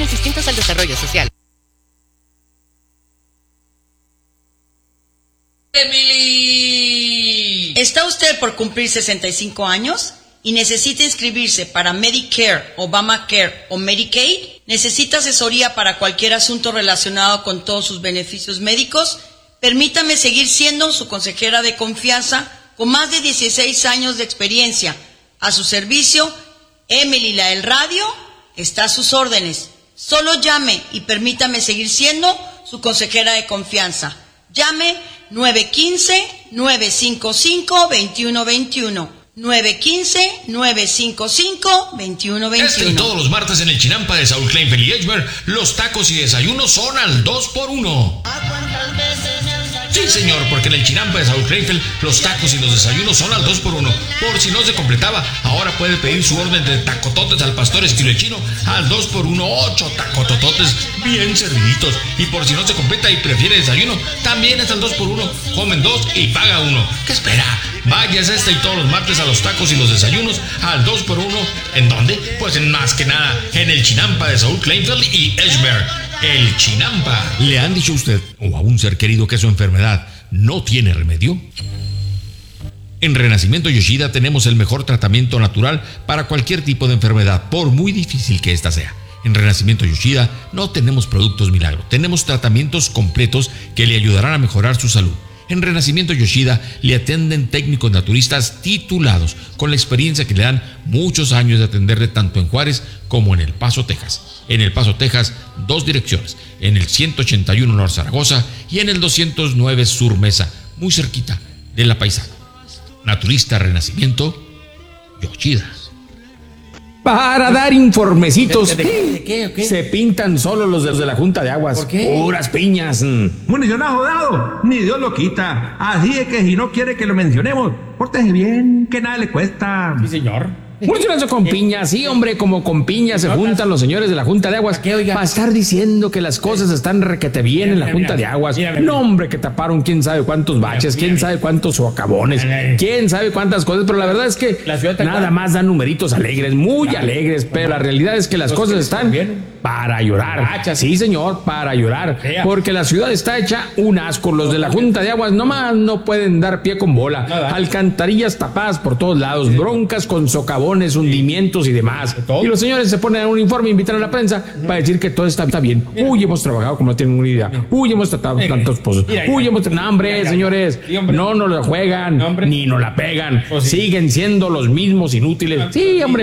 fines distintos al desarrollo social. Emily. ¿Está usted por cumplir 65 años y necesita inscribirse para Medicare, Obamacare o Medicaid? ¿Necesita asesoría para cualquier asunto relacionado con todos sus beneficios médicos? Permítame seguir siendo su consejera de confianza con más de 16 años de experiencia. A su servicio, Emily la del radio está a sus órdenes. Solo llame y permítame seguir siendo su consejera de confianza. Llame 915-955-2121. 915-955-2121. Este y todos los martes en el Chinampa de Saúl Kleinfeld y Edgemer, los tacos y desayunos son al 2x1. Sí, señor, porque en el Chinampa de Saúl Kleinfeld, los tacos y los desayunos son al 2x1. Por si no se completaba, ahora puede pedir su orden de tacototes al pastor estilo chino al 2x1, 8 tacotototes bien serviditos. Y por si no se completa y prefiere desayuno, también es al 2x1. Comen 2 y paga 1. ¿Qué espera? Vayas este y todos los martes a los tacos y los desayunos al 2x1. ¿En dónde? Pues en más que nada, en el Chinampa de Saúl Kleinfeld y Edgemer. El Chinampa. ¿Le han dicho a usted o a un ser querido que su enfermedad no tiene remedio? En Renacimiento Yoshida tenemos el mejor tratamiento natural para cualquier tipo de enfermedad, por muy difícil que ésta sea. En Renacimiento Yoshida no tenemos productos milagro, tenemos tratamientos completos que le ayudarán a mejorar su salud. En Renacimiento Yoshida le atienden técnicos naturistas titulados, con la experiencia que le dan muchos años de atenderle tanto en Juárez como en El Paso, Texas. En El Paso, Texas, 2 direcciones, en el 181 North Zaragoza y en el 209 Sur Mesa, muy cerquita de La Paisana. Naturista Renacimiento Yoshida. Para dar informecitos. ¿De qué? Se pintan solo los de la Junta de Aguas. ¿Por qué? Puras piñas. Munición a jodado, ni Dios lo quita. Así es que si no quiere que lo mencionemos, pórtese bien, que nada le cuesta. Sí, señor. Municionazo con piña, sí, hombre, como con piña se juntan los señores de la Junta de Aguas. ¿Qué, oiga? Para estar diciendo que las cosas están requete bien en la Junta de Aguas. No, hombre, que taparon quién sabe cuántos baches, quién sabe cuántos socavones, quién sabe cuántas cosas, pero la verdad es que nada más dan numeritos alegres, muy alegres, pero la realidad es que las cosas están para llorar. Sí, señor, para llorar. Porque la ciudad está hecha un asco. Los de la Junta de Aguas nomás no pueden dar pie con bola. Alcantarillas tapadas por todos lados, broncas con socavones, hundimientos y demás. Y los señores se ponen en un informe, invitan a la prensa para decir que todo está bien. Uy, hemos trabajado como no tienen una idea. Uy, hemos tratado tantos pozos. Uy, hemos tratado... No, hombre, señores, no nos la juegan, ni nos la pegan. Siguen siendo los mismos inútiles. Sí, hombre.